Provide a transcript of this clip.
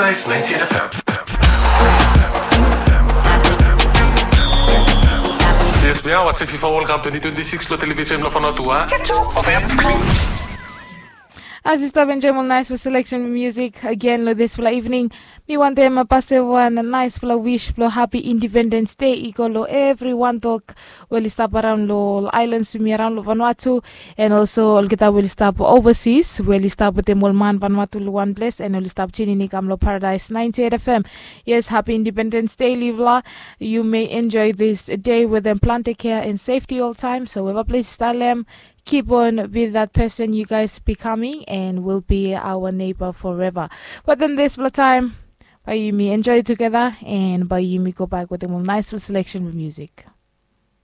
Paradise 98 FM. Tiedätkö, minä ovat se FIFA World Cup 2026 lo television lo fanatua. As you stop enjoying one nice selection of music again this evening, me want them a pass one nice wish for happy Independence Day. Igolo everyone talk will stop around lo islands to me around lo Vanuatu, and also Olgeta will stop overseas. Will stop with the Molman Vanuatu lo one place, and will stop Chininikam lo Paradise 98 FM. Yes, happy Independence Day, Livla. You may enjoy this day with them plant care and safety all time. So wherever place style them. Keep on with that person you guys becoming and will be our neighbor forever. But then this time, by you me enjoy it together and by you me go back with a more nice selection of music.